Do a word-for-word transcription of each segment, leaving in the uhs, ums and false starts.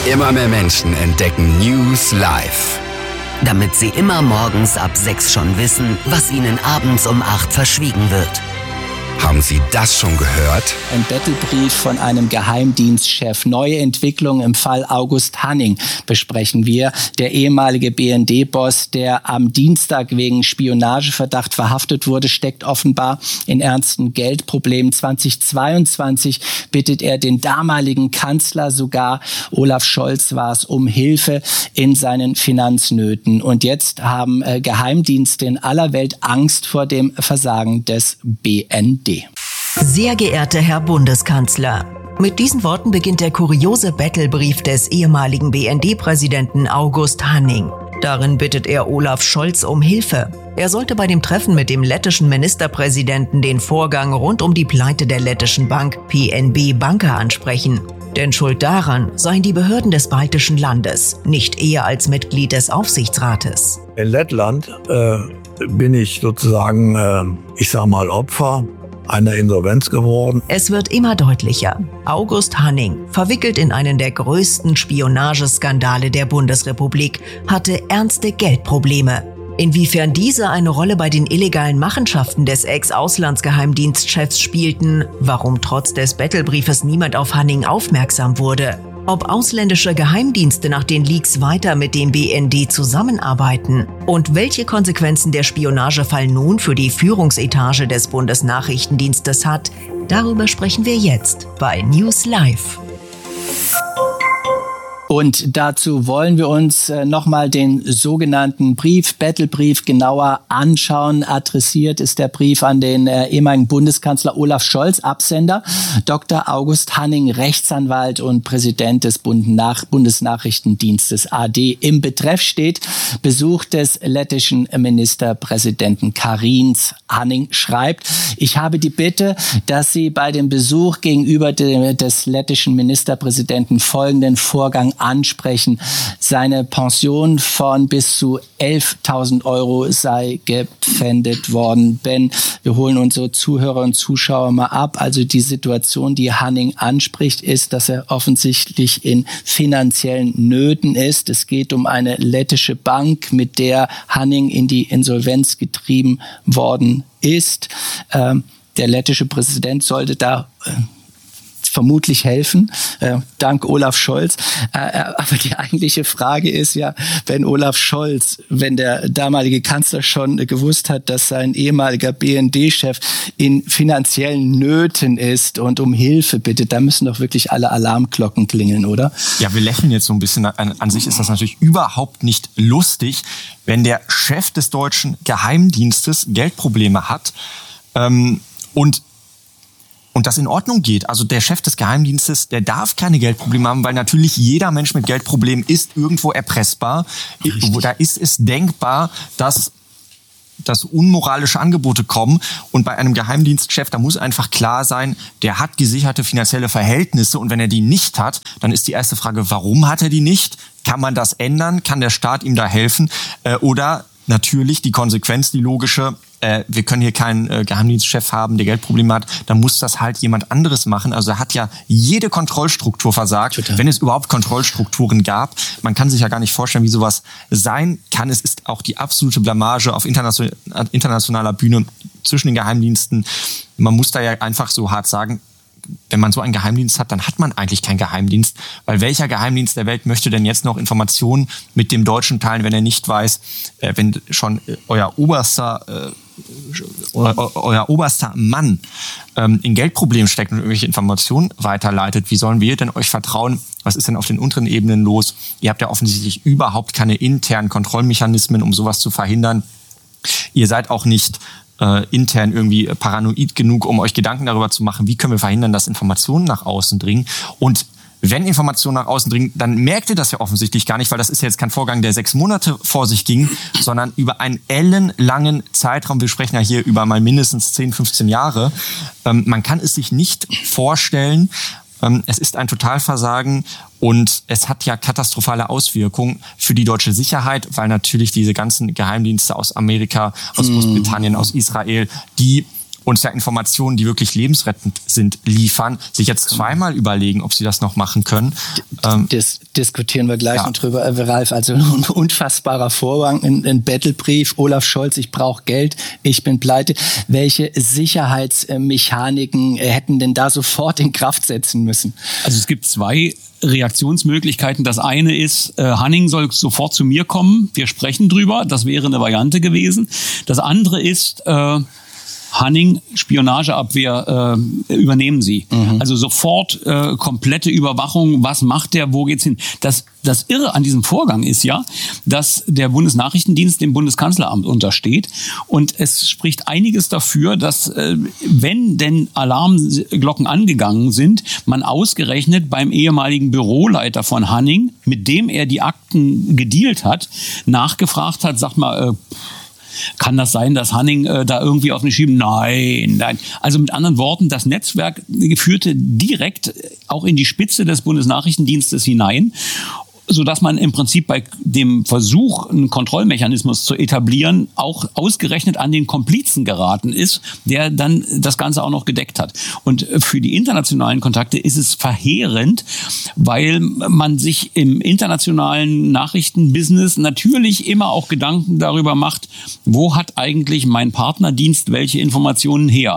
Immer mehr Menschen entdecken News Live. Damit sie immer morgens ab sechs schon wissen, was ihnen abends um acht verschwiegen wird. Haben Sie das schon gehört? Ein Bettelbrief von einem Geheimdienstchef. Neue Entwicklungen im Fall August Hanning besprechen wir. Der ehemalige B N D-Boss, der am Dienstag wegen Spionageverdacht verhaftet wurde, steckt offenbar in ernsten Geldproblemen. zweitausendzweiundzwanzig bittet er den damaligen Kanzler, sogar Olaf Scholz war es, um Hilfe in seinen Finanznöten. Und jetzt haben äh, Geheimdienste in aller Welt Angst vor dem Versagen des B N D. Sehr geehrter Herr Bundeskanzler, mit diesen Worten beginnt der kuriose Bettelbrief des ehemaligen B N D-Präsidenten August Hanning. Darin bittet er Olaf Scholz um Hilfe. Er sollte bei dem Treffen mit dem lettischen Ministerpräsidenten den Vorgang rund um die Pleite der lettischen Bank P N B Banka ansprechen. Denn schuld daran seien die Behörden des baltischen Landes, nicht er als Mitglied des Aufsichtsrates. In Lettland äh, bin ich sozusagen, äh, ich sag mal, Opfer einer Insolvenz geworden. Es wird immer deutlicher. August Hanning, verwickelt in einen der größten Spionageskandale der Bundesrepublik, hatte ernste Geldprobleme. Inwiefern diese eine Rolle bei den illegalen Machenschaften des Ex-Auslandsgeheimdienstchefs spielten, warum trotz des Bettelbriefes niemand auf Hanning aufmerksam wurde, ob ausländische Geheimdienste nach den Leaks weiter mit dem B N D zusammenarbeiten und welche Konsequenzen der Spionagefall nun für die Führungsetage des Bundesnachrichtendienstes hat, darüber sprechen wir jetzt bei News Live. Und dazu wollen wir uns äh, nochmal den sogenannten Brief, Bettelbrief genauer anschauen. Adressiert ist der Brief an den äh, ehemaligen Bundeskanzler Olaf Scholz, Absender Doktor August Hanning, Rechtsanwalt und Präsident des Bundnach- Bundesnachrichtendienstes A D. Im Betreff steht Besuch des lettischen Ministerpräsidenten Karins. Hanning schreibt: Ich habe die Bitte, dass Sie bei dem Besuch gegenüber de- des lettischen Ministerpräsidenten folgenden Vorgang ansprechen. Seine Pension von bis zu elftausend Euro sei gepfändet worden. Ben, wir holen unsere Zuhörer und Zuschauer mal ab. Also die Situation, die Hanning anspricht, ist, dass er offensichtlich in finanziellen Nöten ist. Es geht um eine lettische Bank, mit der Hanning in die Insolvenz getrieben worden ist. Ähm, der lettische Präsident sollte da äh, vermutlich helfen, äh, dank Olaf Scholz. Äh, aber die eigentliche Frage ist ja, wenn Olaf Scholz, wenn der damalige Kanzler schon äh, gewusst hat, dass sein ehemaliger B N D-Chef in finanziellen Nöten ist und um Hilfe bittet, da müssen doch wirklich alle Alarmglocken klingeln, oder? Ja, wir lächeln jetzt so ein bisschen. An, an sich ist das natürlich überhaupt nicht lustig, wenn der Chef des deutschen Geheimdienstes Geldprobleme hat ähm, und Und das in Ordnung geht. Also der Chef des Geheimdienstes, der darf keine Geldprobleme haben, weil natürlich jeder Mensch mit Geldproblemen ist irgendwo erpressbar. Richtig. Da ist es denkbar, dass, dass unmoralische Angebote kommen. Und bei einem Geheimdienstchef, da muss einfach klar sein, der hat gesicherte finanzielle Verhältnisse. Und wenn er die nicht hat, dann ist die erste Frage, warum hat er die nicht? Kann man das ändern? Kann der Staat ihm da helfen? Äh, oder natürlich die Konsequenz, die logische, äh, wir können hier keinen äh, Geheimdienstchef haben, der Geldprobleme hat, dann muss das halt jemand anderes machen. Also da hat ja jede Kontrollstruktur versagt, Total. Wenn es überhaupt Kontrollstrukturen gab. Man kann sich ja gar nicht vorstellen, wie sowas sein kann. Es ist auch die absolute Blamage auf internation- internationaler Bühne zwischen den Geheimdiensten. Man muss da ja einfach so hart sagen, wenn man so einen Geheimdienst hat, dann hat man eigentlich keinen Geheimdienst. Weil welcher Geheimdienst der Welt möchte denn jetzt noch Informationen mit dem Deutschen teilen, wenn er nicht weiß, äh, wenn schon äh, euer oberster, äh, euer, euer oberster Mann ähm, in Geldproblemen steckt und irgendwelche Informationen weiterleitet? Wie sollen wir denn euch vertrauen? Was ist denn auf den unteren Ebenen los? Ihr habt ja offensichtlich überhaupt keine internen Kontrollmechanismen, um sowas zu verhindern. Ihr seid auch nicht Äh, intern irgendwie paranoid genug, um euch Gedanken darüber zu machen, wie können wir verhindern, dass Informationen nach außen dringen. Und wenn Informationen nach außen dringen, dann merkt ihr das ja offensichtlich gar nicht, weil das ist ja jetzt kein Vorgang, der sechs Monate vor sich ging, sondern über einen ellenlangen Zeitraum. Wir sprechen ja hier über mal mindestens zehn, fünfzehn Jahre. Ähm, man kann es sich nicht vorstellen. Ähm, es ist ein Totalversagen und es hat ja katastrophale Auswirkungen für die deutsche Sicherheit, weil natürlich diese ganzen Geheimdienste aus Amerika, aus Großbritannien, aus Israel, die uns ja Informationen, die wirklich lebensrettend sind, liefern, sich jetzt zweimal überlegen, ob sie das noch machen können. Ähm, das diskutieren wir gleich ja. noch drüber, äh, Ralf. Also ein unfassbarer Vorgang, ein, ein Battlebrief. Olaf Scholz, ich brauche Geld, ich bin pleite. Welche Sicherheitsmechaniken hätten denn da sofort in Kraft setzen müssen? Also es gibt zwei Reaktionsmöglichkeiten. Das eine ist, äh, Hanning soll sofort zu mir kommen, wir sprechen drüber, das wäre eine Variante gewesen. Das andere ist, äh, Hanning, Spionageabwehr, äh, übernehmen Sie. Mhm. Also sofort äh, komplette Überwachung, was macht der, wo geht's hin? Das, das Irre an diesem Vorgang ist ja, dass der Bundesnachrichtendienst dem Bundeskanzleramt untersteht und es spricht einiges dafür, dass äh, wenn denn Alarmglocken angegangen sind, man ausgerechnet beim ehemaligen Büroleiter von Hanning, mit dem er die Akten gedealt hat, nachgefragt hat, sagt mal, äh, kann das sein, dass Hanning äh, da irgendwie auf mich schieben? Nein, nein. Also mit anderen Worten, das Netzwerk führte direkt auch in die Spitze des Bundesnachrichtendienstes hinein, sodass man im Prinzip bei dem Versuch, einen Kontrollmechanismus zu etablieren, auch ausgerechnet an den Komplizen geraten ist, der dann das Ganze auch noch gedeckt hat. Und für die internationalen Kontakte ist es verheerend, weil man sich im internationalen Nachrichtenbusiness natürlich immer auch Gedanken darüber macht, wo hat eigentlich mein Partnerdienst welche Informationen her?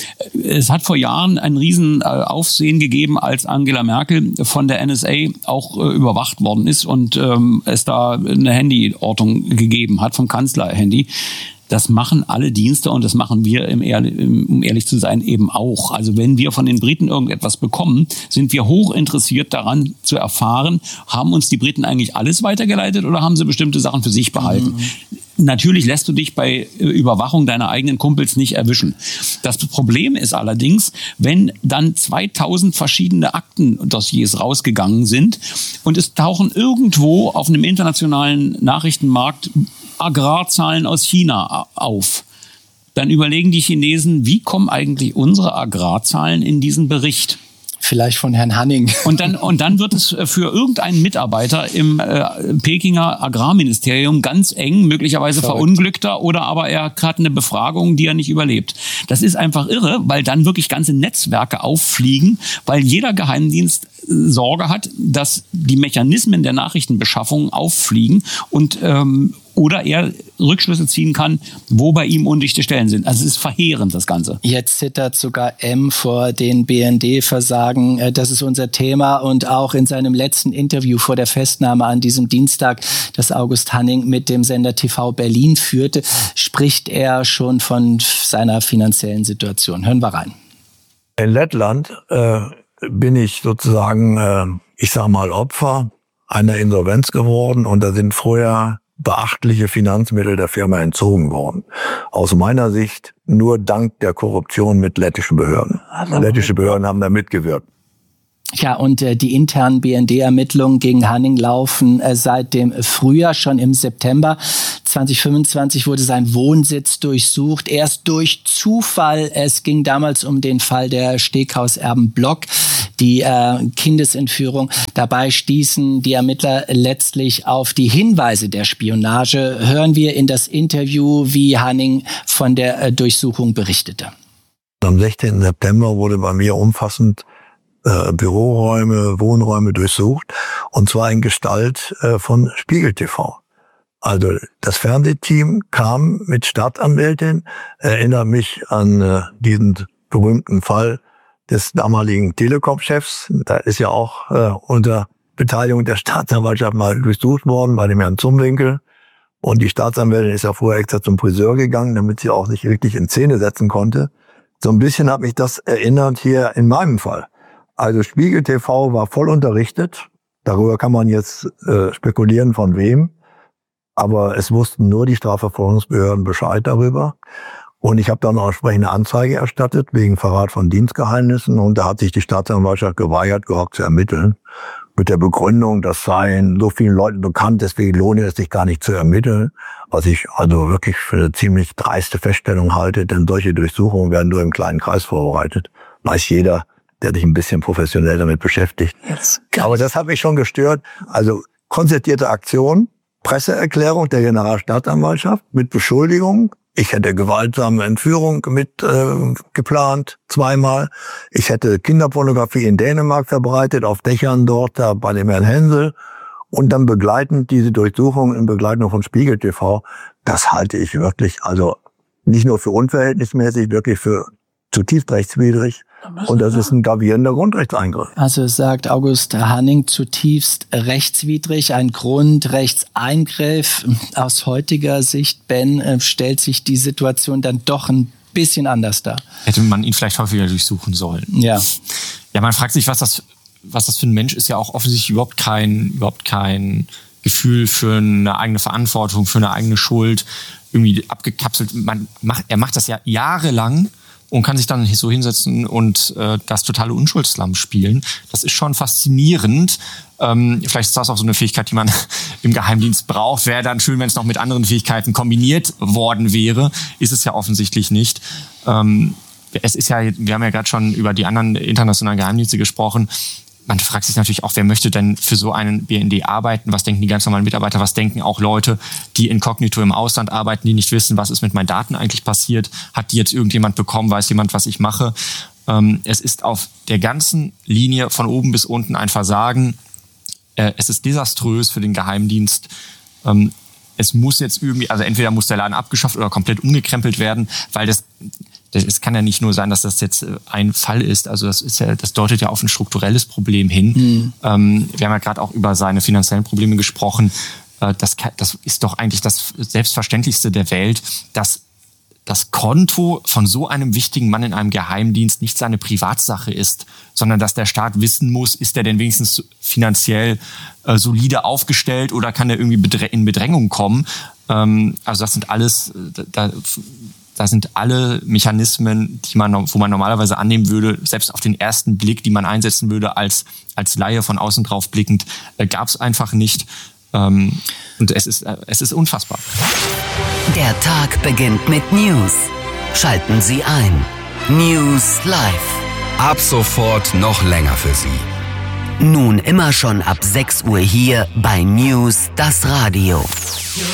Es hat vor Jahren einen riesen Aufsehen gegeben, als Angela Merkel von der N S A auch überwacht worden ist und ähm, es da eine Handyortung gegeben hat vom Kanzlerhandy. Das machen alle Dienste und das machen wir, im Ehrlich, um ehrlich zu sein, eben auch. Also wenn wir von den Briten irgendetwas bekommen, sind wir hoch interessiert daran zu erfahren, haben uns die Briten eigentlich alles weitergeleitet oder haben sie bestimmte Sachen für sich behalten? Mhm. Natürlich lässt du dich bei Überwachung deiner eigenen Kumpels nicht erwischen. Das Problem ist allerdings, wenn dann zweitausend verschiedene Aktendossiers rausgegangen sind und es tauchen irgendwo auf einem internationalen Nachrichtenmarkt Agrarzahlen aus China auf, dann überlegen die Chinesen, wie kommen eigentlich unsere Agrarzahlen in diesen Bericht? Vielleicht von Herrn Hanning. Und dann, und dann wird es für irgendeinen Mitarbeiter im äh, Pekinger Agrarministerium ganz eng, möglicherweise Verrückt. verunglückter oder aber er hat eine Befragung, die er nicht überlebt. Das ist einfach irre, weil dann wirklich ganze Netzwerke auffliegen, weil jeder Geheimdienst Sorge hat, dass die Mechanismen der Nachrichtenbeschaffung auffliegen und ähm, oder er Rückschlüsse ziehen kann, wo bei ihm undichte Stellen sind. Also es ist verheerend, das Ganze. Jetzt zittert sogar M vor den B N D-Versagen. Das ist unser Thema. Und auch in seinem letzten Interview vor der Festnahme an diesem Dienstag, das August Hanning mit dem Sender T V Berlin führte, spricht er schon von seiner finanziellen Situation. Hören wir rein. In Lettland äh, bin ich sozusagen, äh, ich sag mal, Opfer einer Insolvenz geworden. Und da sind vorher beachtliche Finanzmittel der Firma entzogen worden. Aus meiner Sicht nur dank der Korruption mit lettischen Behörden. Also, lettische Behörden haben da mitgewirkt. Ja, und äh, die internen B N D-Ermittlungen gegen Hanning laufen äh, seit dem Frühjahr. Schon im September zwanzig fünfundzwanzig wurde sein Wohnsitz durchsucht. Erst durch Zufall. Es ging damals um den Fall der Steghauserben Block, die äh, Kindesentführung. Dabei stießen die Ermittler letztlich auf die Hinweise der Spionage. Hören wir in das Interview, wie Hanning von der äh, Durchsuchung berichtete. Am sechzehnten September wurde bei mir umfassend Äh, Büroräume, Wohnräume durchsucht, und zwar in Gestalt äh, von Spiegel T V. Also das Fernsehteam kam mit Staatsanwältin, erinnere mich an äh, diesen berühmten Fall des damaligen Telekom-Chefs. Da ist ja auch äh, unter Beteiligung der Staatsanwaltschaft mal durchsucht worden bei dem Herrn Zumwinkel. Und die Staatsanwältin ist ja vorher extra zum Friseur gegangen, damit sie auch sich richtig in Szene setzen konnte. So ein bisschen hat mich das erinnert hier in meinem Fall. Also Spiegel T V war voll unterrichtet. Darüber kann man jetzt äh, spekulieren, von wem. Aber es wussten nur die Strafverfolgungsbehörden Bescheid darüber. Und ich habe dann auch entsprechende Anzeige erstattet wegen Verrat von Dienstgeheimnissen. Und da hat sich die Staatsanwaltschaft geweigert, überhaupt zu ermitteln. Mit der Begründung, das seien so vielen Leuten bekannt, deswegen lohne es sich gar nicht zu ermitteln. Was ich also wirklich für eine ziemlich dreiste Feststellung halte, denn solche Durchsuchungen werden nur im kleinen Kreis vorbereitet. Weiß jeder, der sich ein bisschen professionell damit beschäftigt. Aber das hat mich schon gestört. Also konzertierte Aktion, Presseerklärung der Generalstaatsanwaltschaft mit Beschuldigung, Ich hätte gewaltsame Entführung mit äh, geplant, zweimal. Ich hätte Kinderpornografie in Dänemark verbreitet, auf Dächern dort, da bei dem Herrn Hensel. Und dann begleitend diese Durchsuchung in Begleitung von Spiegel T V. Das halte ich wirklich, also nicht nur für unverhältnismäßig, wirklich für zutiefst rechtswidrig. Und das ist ein gravierender Grundrechtseingriff. Also sagt August Hanning, zutiefst rechtswidrig, ein Grundrechtseingriff. Aus heutiger Sicht, Ben, stellt sich die Situation dann doch ein bisschen anders dar. Hätte man ihn vielleicht häufiger durchsuchen sollen. Ja. Ja, man fragt sich, was das, was das für ein Mensch ist. Ja auch offensichtlich überhaupt kein, überhaupt kein Gefühl für eine eigene Verantwortung, für eine eigene Schuld, irgendwie abgekapselt. Man macht, er macht das ja jahrelang und kann sich dann so hinsetzen und äh, das totale Unschuldslamm spielen. Das ist schon faszinierend. Ähm, vielleicht ist das auch so eine Fähigkeit, die man im Geheimdienst braucht. Wäre dann schön, wenn es noch mit anderen Fähigkeiten kombiniert worden wäre. Ist es ja offensichtlich nicht. Ähm, es ist ja, wir haben ja gerade schon über die anderen internationalen Geheimdienste gesprochen. Man fragt sich natürlich auch, wer möchte denn für so einen B N D arbeiten? Was denken die ganz normalen Mitarbeiter? Was denken auch Leute, die inkognito im Ausland arbeiten, die nicht wissen, was ist mit meinen Daten eigentlich passiert? Hat die jetzt irgendjemand bekommen? Weiß jemand, was ich mache? Ähm, es ist auf der ganzen Linie von oben bis unten ein Versagen. Äh, es ist desaströs für den Geheimdienst. Ähm, es muss jetzt irgendwie, also entweder muss der Laden abgeschafft oder komplett umgekrempelt werden, weil das... Es kann ja nicht nur sein, dass das jetzt ein Fall ist. Also das ist ja, das deutet ja auf ein strukturelles Problem hin. Mhm. Ähm, wir haben ja gerade auch über seine finanziellen Probleme gesprochen. Äh, das, das ist doch eigentlich das Selbstverständlichste der Welt, dass das Konto von so einem wichtigen Mann in einem Geheimdienst nicht seine Privatsache ist, sondern dass der Staat wissen muss, ist er denn wenigstens finanziell äh, solide aufgestellt oder kann er irgendwie bedr- in Bedrängung kommen. Ähm, also das sind alles... Da, Da sind alle Mechanismen, die man, wo man normalerweise annehmen würde, selbst auf den ersten Blick, die man einsetzen würde als, als Laie von außen drauf blickend, äh, gab es einfach nicht. Ähm, und es ist, äh, es ist unfassbar. Der Tag beginnt mit News. Schalten Sie ein. News Live. Ab sofort noch länger für Sie. Nun immer schon ab sechs Uhr hier bei News, das Radio.